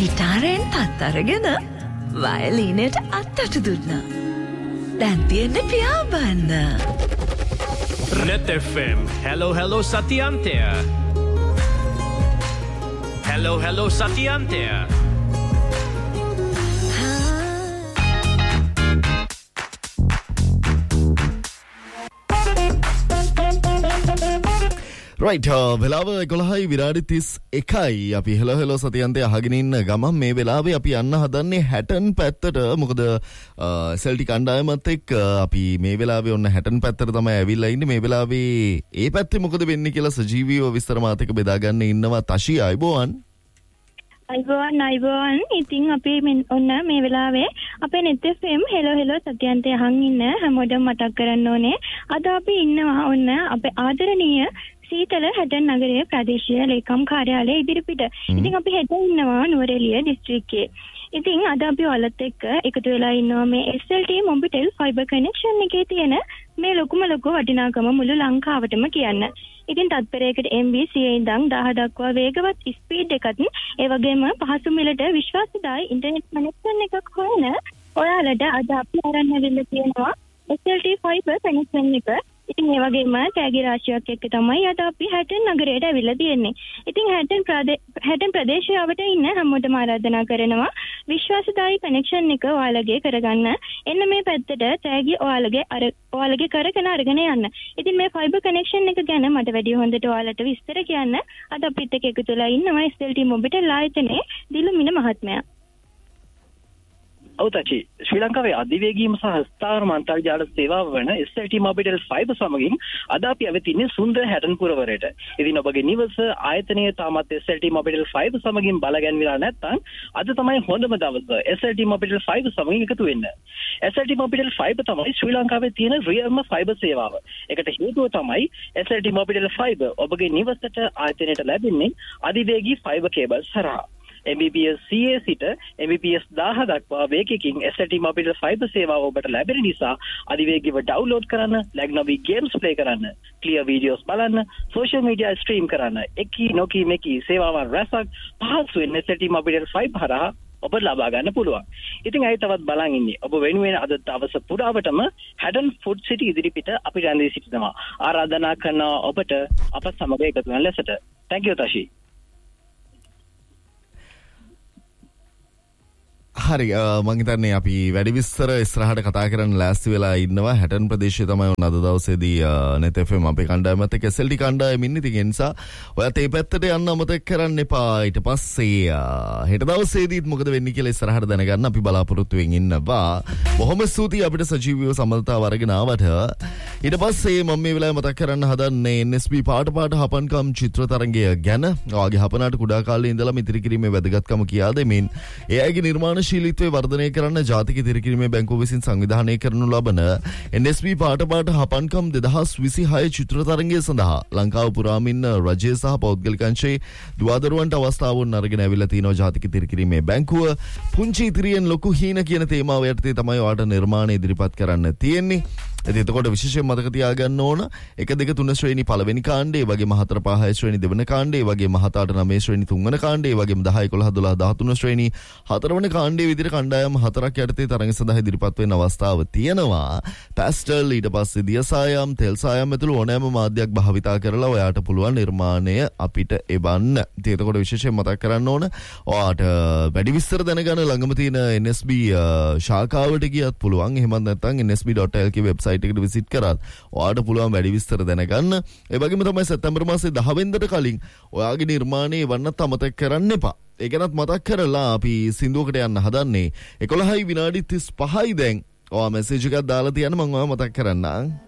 ගිටාරයෙන් තත් අරගෙන වයලීනයට අත්තට දුන්නා. දැන් තියෙන්නේ පියාඹන්න. Net FM. Hello Satyantea. Hello Satyantea. Right වෙලාව 11:31යි අපි හෙලෝ සතියන්තය අහගෙන ඉන්න ගමන් මේ වෙලාවේ අපි යන්න හදන්නේ හැටන් පැත්තට. මොකද සෙල්ටි කණ්ඩායමත් එක්ක අපි මේ වෙලාවේ ඔන්න හැටන් පැත්තට තමයි ඇවිල්ලා ඉන්නේ. මේ වෙලාවේ ඒ පැත්තේ මොකද වෙන්නේ කියලා සජීවීව විස්තර මාත් එක්ක බෙදා ගන්න ඉන්නවා තෂි. අයබෝවන්. අයිබෝන් ඉතින් අපි ඔන්න මේ වෙලාවේ අපේ net fm හෙලෝ සත්‍යන්තය අහන් ඉන්න හැමෝටම මතක් කරන්න ඕනේ අද අපි ඉන්නවා ඔන්න අපේ ආදරණීය සීතල හැටන් නගරයේ ප්‍රදේශීය ලේකම් කාර්යාලයේ ඉදිරිපිට. ඉතින් අපි හෙට ඉන්නවා නුවරඑළිය දිස්ත්‍රික්කයේ. ඉතින් අද අපි ඔයාලත් එක්ක එකතු වෙලා ඉන්නවා මේ SLT මොබිටෙල් ෆයිබර් කනෙක්ෂන් එකේ තියෙන මේ ලොකු වටිනාකම මුළු ලංකාවටම කියන්න. ඉතින් තත්පරයකට MB 100 ඉඳන් 1000 දක්වා වේගවත් ස්පීඩ් එකත් ඒ වගේම පහසු මිලට විශ්වාසදායී ඉන්ටර්නෙට් කනෙක්ෂන් එකක් හොයන ඔයාලට අද අපි අරන් හැවිල්ලා තියෙනවා SLT ෆයිබර් කනෙක්ෂන් එක. ඉතින් ඒ වගේම තෑගි රාශියක් එක්ක තමයි අද අපි හැටන් නගරයට ඇවිල්ලා තියෙන්නේ. ඉතින් හැටන් ප්‍රදේශයවට ඉන්න හැමෝටම ආරාධනා කරනවා විශ්වාසදායී කනෙක්ෂන් එක ඔයාලගේ කරගන්න. එන්න මේ පැත්තට තෑගි ඔයාලගේ කරගෙන අරගෙන යන්න. ඉතින් මේ ෆයිබර් කනෙක්ෂන් එක ගැන මට වැඩි හොඳට ඔයාලට විස්තර කියන්න අද අපිත් එක්ක එකතු වෙලා ඉන්නවා SLT මොබිටෙල් ආයතනයේ දිලුමින මහත්මයා. අවතචි ශ්‍රී ලංකාවේ අධිවේගීම සහ ස්ථාවර අන්තර්ජාල සේවාව වන SLT මොබිටෙල් ෆයිබර් සමගින් අද අපි අවතින්නේ සුන්දර හැටන් පුරවරයට. ඉතින් ඔබගේ නිවස ආයතනයේ තාමත් SLT මොබිටෙල් ෆයිබර් සමගින් බලගැන්විලා නැත්නම් අද තමයි හොඳම දවස SLT මොබිටෙල් ෆයිබර් සමගින් එකතු වෙන්න. SLT මොබිටෙල් ෆයිබර් තමයි ශ්‍රී ලංකාවේ තියෙන රියල්ම ෆයිබර් සේවාව. ඒකට හේතුව තමයි SLT මොබිටෙල් ෆයිබර් ඔබගේ නිවසට ආයතනයට ලැබෙන්නේ අධිවේගී ෆයිබර් කේබල් හරහා. Mbps 100 සිට Mbps 1000 දක්වා වේගයකින් SLT මොබිටෙල් ෆයිබර් සේවාව ඔබට ලැබෙන නිසා අධිවේගීව ඩවුන්ලෝඩ් කරන්න, ලැග් නොවි ගේම්ස් ප්ලේ කරන්න, ක්ලියර් වීඩියෝස් බලන්න, සෝෂල් මීඩියා ස්ට්‍රීම් කරන්න, එකී නොකී මෙකී සේවාවන් රැසක් පහසුවෙන් SLT මොබිටෙල් ෆයිබර් හරහා ඔබට ලබා ගන්න පුළුවන්. ඉතින් අය තවත් බලන් ඉන්නේ. ඔබ වෙනුවෙන් අද දවස පුරාවටම හැඩන් ෆුඩ් සිටි ඉදිරිපිට අපි රැඳී සිටිනවා. ආරාධනා කරන ඔබට අප සමග එකතු වෙන ලෙසට. Thank you Tashi. හරි මං හිතන්නේ අපි වැඩි විස්තර ඉස්සරහට කතා කරන්න ලෑස්ති වෙලා ඉන්නවා. හැටන් ප්‍රදේශයේ තමයි අද දවසේදී net FM අපේ කණ්ඩායමත් එක්ක SLT කණ්ඩායම ඉන්නේ. ඉතින් ඒ නිසා ඔයත් ඒ පැත්තට යන්න අමතක කරන්න එපා. ඊට පස්සේ හෙට දවසේදීත් මොකද වෙන්නේ කියලා ඉස්සරහට දැනගන්න අපි බලාපොරොත්තු වෙමින් ඉන්නවා. බොහොම ස්තුතියි අපිට සජීවීව සම්බන්ධතාව අරගෙන ආවට. ඊට පස්සේ මම මේ වෙලාවේ මතක් කරන්න හදන්නේ NSB පාට හපන්කම් චිත්‍ර තරංගය ගැන. ඔයාගේ හපනාට කුඩා කාලේ ඉඳලා මිත්‍රි කිරීමේ වැදගත්කම කියා දෙමින් ඒ අයගේ නිර්මාණශීලීත්වය වර්ධනය කරන්න ජාතික ඉදිරිකිරීමේ බැංකුව විසින් සංවිධානය කරනු ලබන NSB පාට හපන්කම් 2026 චිත්‍ර තරංගය සඳහා ලංකාව පුරාම ඉන්න රජය සහ පෞද්ගලික අංශයේ දුවදරුවන්ට අවස්ථාවන් අරගෙන ඇවිල්ලා තිනවා ජාතික ඉදිරිකිරීමේ බැංකුව. පුංචි ඉදිරියෙන් ලොකු හීන කියන තේමාව යටතේ තමයි ඔයාලට නිර්මාණ ඉදිරිපත් කරන්න තියෙන්නේ. එතකොට විශේෂයෙන් මතක තියාගන්න ඕන 1 2 3 ශ්‍රේණි පළවෙනි කාණ්ඩේ, වගේම 4 5 6 ශ්‍රේණි දෙවන කාණ්ඩේ, වගේම 7 8 9 ශ්‍රේණි තුන්වන කාණ්ඩේ, වගේම 10 11 12 13 ශ්‍රේණි හතරවන කාණ්ඩේ විදිහට කණ්ඩායම් 4ක් යටතේ තරඟ සඳහා ඉදිරිපත් වෙන්න අවස්ථාව තියෙනවා. පැස්ටල් ඊට පස්සේ දියසායම්, තෙල් සායම් ඇතුළු ඕනෑම මාධ්‍යයක් භාවිතා කරලා ඔයාට පුළුවන් නිර්මාණය අපිට එවන්න. එතකොට විශේෂයෙන් මතක් කරන්න ඕන ඔයාට වැඩි විස්තර දැනගන්න ළඟම තියෙන NSB ශාඛාවට ගියත් පුළුවන්. එහෙමත් නැත්නම් nsb.lk වෙබ්සයිට් එකට විසිට් කරත් ඔයාට පුළුවන් වැඩි විස්තර දැනගන්න. ඒ වගේම තමයි සැප්තැම්බර් මාසේ 10 වෙනිදාට කලින් ඔයාගේ නිර්මාණය වන්නත් අමතක කරන්න එපා. ඒ ගැනත් මතක් කරලා අපි සින්දුවකට යන්න හදන්නේ 11:35 දැන්. ඔයා මැසේජ් එකක් දාලා තියන්න මම ඔයා මතක් කරන්නම්.